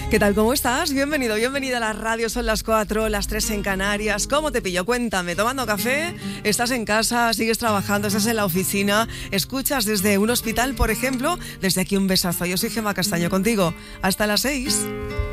¿Qué tal? ¿Cómo estás? Bienvenido, bienvenida a la radio. Son las 4, las 3 en Canarias. ¿Cómo te pillo? Cuéntame. ¿Tomando café? ¿Estás en casa? ¿Sigues trabajando? ¿Estás en la oficina? ¿Escuchas desde un hospital, por ejemplo? Desde aquí un besazo. Yo soy Gemma Castaño contigo. Hasta las 6.